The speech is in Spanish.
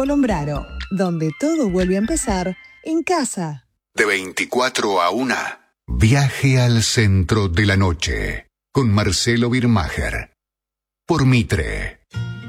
Colombrano, donde todo vuelve a empezar en casa. De 24 a 1. Viaje al centro de la noche. Con Marcelo Birmacher. Por Mitre.